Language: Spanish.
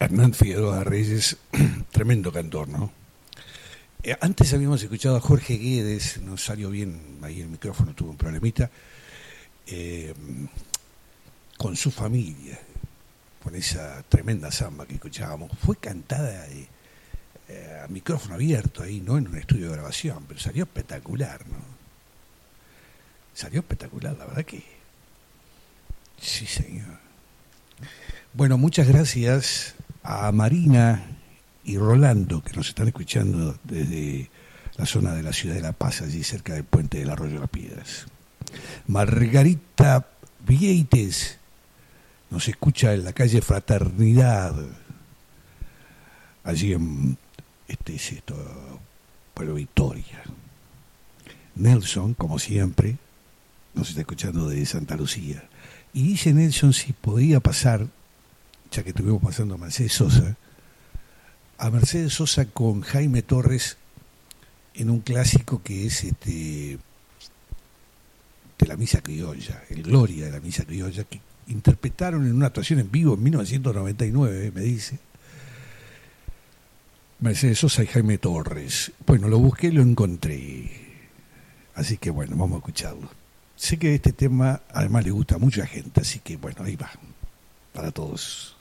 Hernán Figueroa Reyes, tremendo cantor, ¿no? Antes habíamos escuchado a Jorge Guedes, no salió bien ahí el micrófono, tuvo un problemita, eh, con su familia, con esa tremenda samba que escuchábamos. Fue cantada a micrófono abierto ahí, no en un estudio de grabación, pero salió espectacular, ¿no? Salió espectacular, la verdad que sí, señor. Bueno, muchas gracias a Marina y Rolando, que nos están escuchando desde la zona de la ciudad de La Paz, allí cerca del puente del Arroyo de las Piedras. Margarita Vieites nos escucha en la calle Fraternidad, allí en Pueblo Victoria. Nelson, como siempre, nos está escuchando desde Santa Lucía. Y dice Nelson si podía pasar, ya que estuvimos pasando a Mercedes Sosa con Jaime Torres en un clásico que es de la Misa Criolla, el Gloria de la Misa Criolla, que interpretaron en una actuación en vivo en 1999, me dice. Mercedes Sosa y Jaime Torres. Bueno, lo busqué y lo encontré. Así que bueno, vamos a escucharlo. Sé que este tema además le gusta a mucha gente, así que bueno, ahí va, para todos.